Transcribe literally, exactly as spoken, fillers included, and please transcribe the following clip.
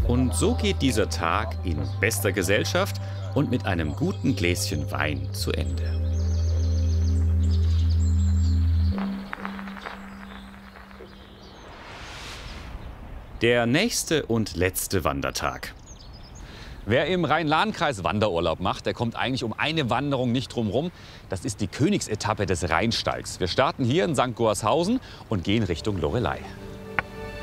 Und so geht dieser Tag in bester Gesellschaft und mit einem guten Gläschen Wein zu Ende. Der nächste und letzte Wandertag. Wer im Rhein-Lahn-Kreis Wanderurlaub macht, der kommt eigentlich um eine Wanderung nicht drum rum. Das ist die Königsetappe des Rheinsteigs. Wir starten hier in Sankt Goarshausen und gehen Richtung Loreley.